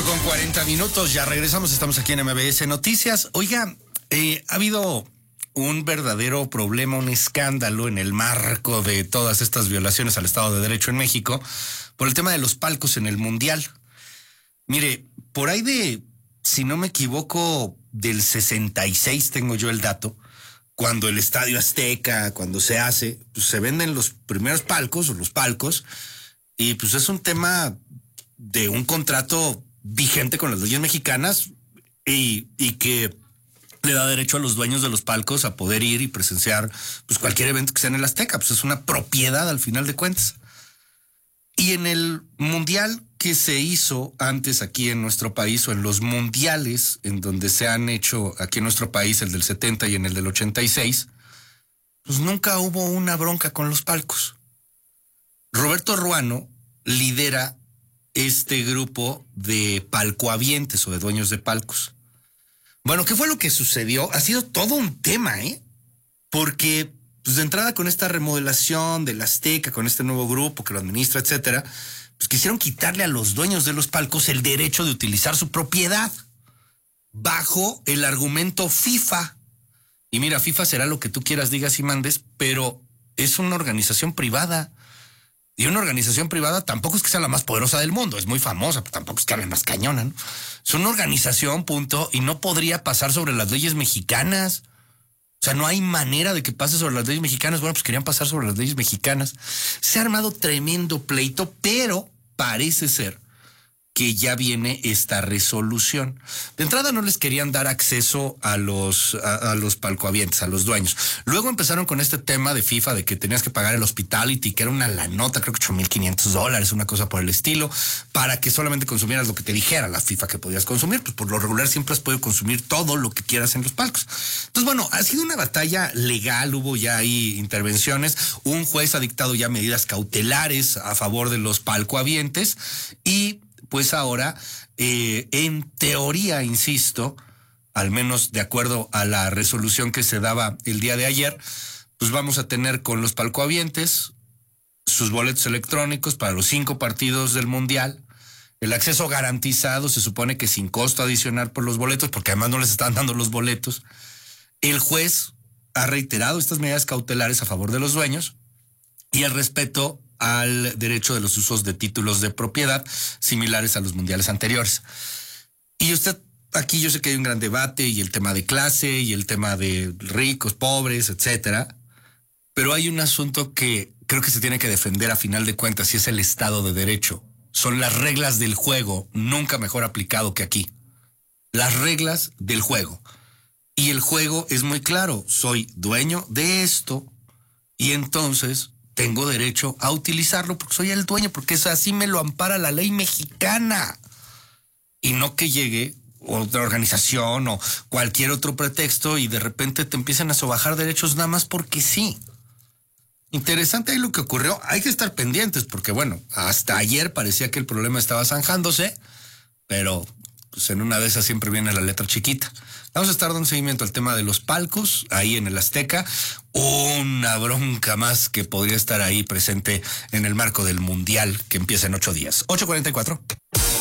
8:40, ya regresamos, estamos aquí en MBS Noticias. Oiga, ha habido un verdadero problema, un escándalo en el marco de todas estas violaciones al Estado de Derecho en México por el tema de los palcos en el Mundial. Mire, por ahí de, si no me equivoco, del 66 tengo yo el dato, cuando el Estadio Azteca, cuando se hace, pues se venden los primeros palcos o los palcos, y pues es un tema de un contrato vigente con las leyes mexicanas y que le da derecho a los dueños de los palcos a poder ir y presenciar pues cualquier evento que sea en el Azteca. Pues es una propiedad al final de cuentas. Y en el mundial que se hizo antes aquí en nuestro país, o en los mundiales en donde se han hecho aquí en nuestro país, el del 70 y en el del 86, pues nunca hubo una bronca con los palcos. Roberto Ruano lidera este grupo de palcohabientes o de dueños de palcos. Bueno, ¿qué fue lo que sucedió? Ha sido todo un tema, porque pues de entrada, con esta remodelación del Azteca, con este nuevo grupo que lo administra, etcétera, pues quisieron quitarle a los dueños de los palcos el derecho de utilizar su propiedad bajo el argumento FIFA. Y mira, FIFA será lo que tú quieras, digas y mandes, pero es una organización privada. Y una organización privada tampoco es que sea la más poderosa del mundo, es muy famosa, pero tampoco es que hable más cañona, ¿no? Es una organización, punto, y no podría pasar sobre las leyes mexicanas. O sea, no hay manera de que pase sobre las leyes mexicanas. Bueno, pues querían pasar sobre las leyes mexicanas. Se ha armado tremendo pleito, pero parece ser que ya viene esta resolución. De entrada no les querían dar acceso a los palcohabientes, a los dueños. Luego empezaron con este tema de FIFA, de que tenías que pagar el hospitality, que era una lanota, creo que $8,500, una cosa por el estilo, para que solamente consumieras lo que te dijera la FIFA que podías consumir. Pues por lo regular siempre has podido consumir todo lo que quieras en los palcos. Entonces, bueno, ha sido una batalla legal, hubo ya ahí intervenciones, un juez ha dictado ya medidas cautelares a favor de los palcohabientes y pues ahora, en teoría, insisto, al menos de acuerdo a la resolución que se daba el día de ayer, pues vamos a tener con los palcohabientes sus boletos electrónicos para los 5 partidos del Mundial, el acceso garantizado, se supone que sin costo adicional por los boletos, porque además no les están dando los boletos. El juez ha reiterado estas medidas cautelares a favor de los dueños y el respeto al derecho de los usos de títulos de propiedad similares a los mundiales anteriores. Y usted, aquí yo sé que hay un gran debate y el tema de clase y el tema de ricos, pobres, etcétera, pero hay un asunto que creo que se tiene que defender a final de cuentas y es el Estado de Derecho. Son las reglas del juego, nunca mejor aplicado que aquí. Las reglas del juego. Y el juego es muy claro, soy dueño de esto y entonces tengo derecho a utilizarlo porque soy el dueño, porque eso así me lo ampara la ley mexicana. Y no que llegue otra organización o cualquier otro pretexto y de repente te empiecen a sobajar derechos nada más porque sí. Interesante ahí lo que ocurrió. Hay que estar pendientes porque, bueno, hasta ayer parecía que el problema estaba zanjándose, pero pues en una de esas siempre viene la letra chiquita. Vamos a estar dando seguimiento al tema de los palcos, ahí en el Azteca. Una bronca más que podría estar ahí presente en el marco del Mundial que empieza en 8 días. 8:44.